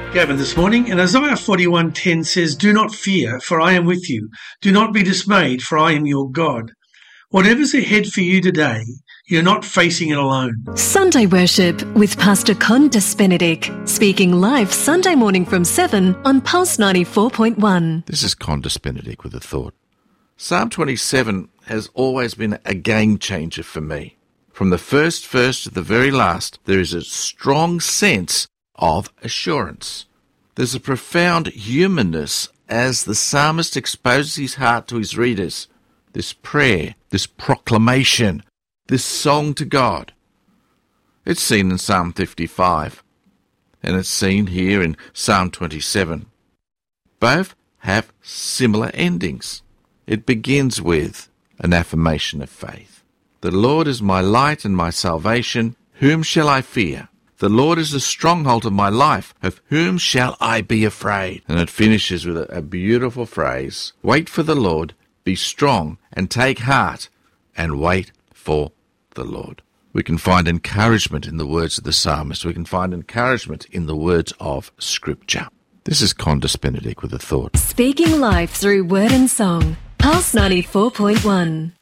Gavin this morning, and Isaiah 41:10 says, "Do not fear, for I am with you. Do not be dismayed, for I am your God." Whatever's ahead for you today, you're not facing it alone. Sunday Worship with Pastor Condis Benedict, speaking live Sunday morning from 7 on Pulse 94.1. This is Condis Benedict with a thought. Psalm 27 has always been a game changer for me. From the first verse to the very last, there is a strong sense of assurance. There's a profound humanness as the psalmist exposes his heart to his readers. This prayer, this proclamation, this song to God. It's seen in Psalm 55, and it's seen here in Psalm 27. Both have similar endings. It begins with an affirmation of faith. The Lord is my light and my salvation. Whom shall I fear? The Lord is the stronghold of my life. Of whom shall I be afraid? And it finishes with a beautiful phrase. Wait for the Lord, be strong, and take heart, and wait for the Lord. We can find encouragement in the words of the psalmist. We can find encouragement in the words of Scripture. This is Condis Benedict with a thought. Speaking live through word and song. Pulse 94.1.